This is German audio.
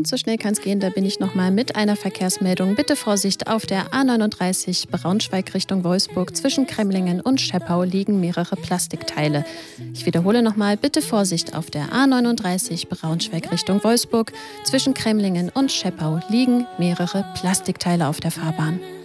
Und so schnell kann es gehen, da bin ich nochmal mit einer Verkehrsmeldung. Bitte Vorsicht, auf der A39 Braunschweig Richtung Wolfsburg. Zwischen Kremlingen und Scheppau liegen mehrere Plastikteile. Ich wiederhole nochmal, bitte Vorsicht, auf der A39 Braunschweig Richtung Wolfsburg. Zwischen Kremlingen und Scheppau liegen mehrere Plastikteile auf der Fahrbahn.